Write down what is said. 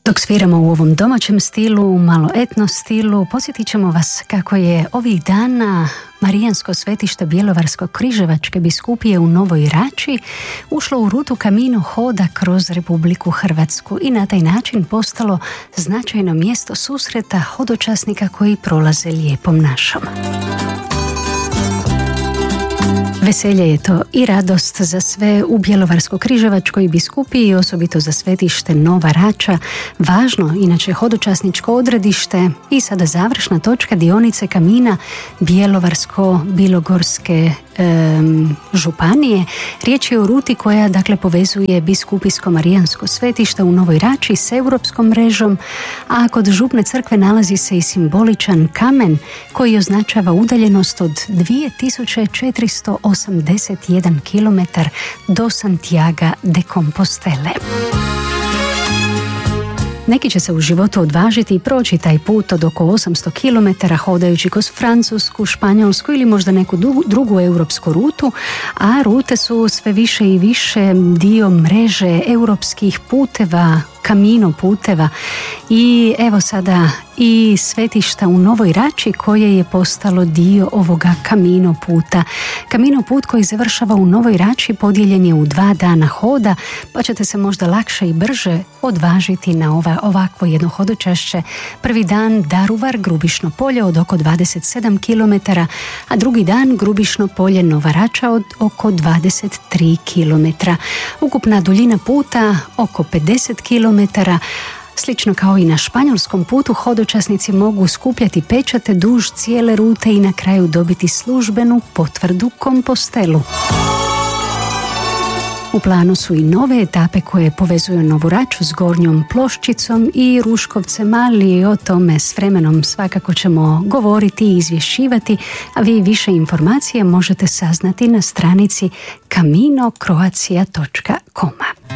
Dok sviramo u ovom domaćem stilu, malo etno stilu, podsjetit ćemo vas kako je ovih dana Marijansko svetište Bjelovarsko-križevačke biskupije u Novoj Rači ušlo u rutu Camino hoda kroz Republiku Hrvatsku i na taj način postalo značajno mjesto susreta hodočasnika koji prolaze lijepom našom. Veselje je to i radost za sve u Bjelovarsko-križevačkoj biskupiji, osobito za svetište Nova Rača, važno inače hodočasničko odredište i sada završna točka dionice Kamina Bjelovarsko-bilogorske županije. Riječ je o ruti koja povezuje biskupijsko-marijansko svetište u Novoj Rači s europskom mrežom, a kod župne crkve nalazi se i simboličan kamen koji označava udaljenost od 2481 km do Santiaga de Compostele. Neki će se u životu odvažiti i proći taj put od oko 800 km hodajući kroz Francusku, Španjolsku ili možda neku drugu europsku rutu, a rute su sve više i više dio mreže europskih puteva, Camino puteva i evo sada i svetišta u Novoj Rači koje je postalo dio ovoga Camino puta. Camino put koji završava u Novoj Rači podijeljen je u 2 dana hoda, pa ćete se možda lakše i brže odvažiti na ovakvo jedno hodočašće. Prvi dan Daruvar, Grubišno polje od oko 27 km, a drugi dan Grubišno polje, Nova Rača od oko 23 km. Ukupna duljina puta oko 50 km. Slično kao i na španjolskom putu, hodočasnici mogu skupljati pečate duž cijele rute i na kraju dobiti službenu potvrdu Kompostelu. U planu su i nove etape koje povezuju Novu Raču s Gornjom Ploščicom i Ruškovcem, ali o tome s vremenom svakako ćemo govoriti i izvješćivati, a vi više informacije možete saznati na stranici caminocroatia.com.